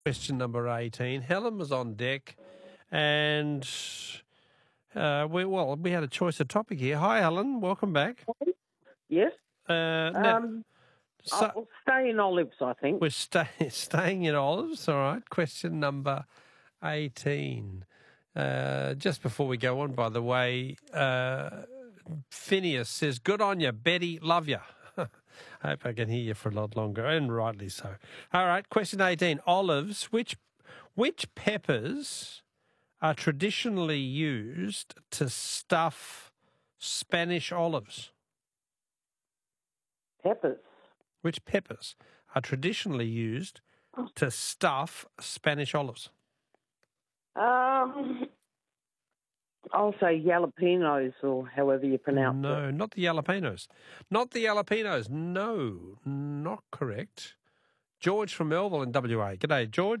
Question number 18. Helen was on deck and we had a choice of topic here. Hi, Helen. Welcome back. Yes. Now, I'll stay in olives, I think. we're staying in olives. All right. Question number 18. Just before we go on, by the way, Phineas says, good on you, Betty. Love you. I hope I can hear you for a lot longer, and rightly so. All right, question 18. Olives. Which peppers are traditionally used to stuff Spanish olives? Peppers. Which peppers are traditionally used to stuff Spanish olives? I'll say jalapenos, or however you pronounce it. No, not the jalapenos. Not the jalapenos. No, not correct. George from Melville in WA. G'day, George.